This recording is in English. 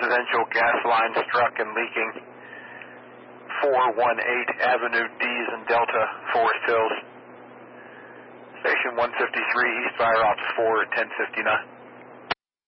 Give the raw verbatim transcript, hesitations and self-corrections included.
residential gas line struck and leaking. four one eight Avenue D's in Delta, Forest Hills. Station one fifty-three, East Fire Ops four at ten fifty-nine.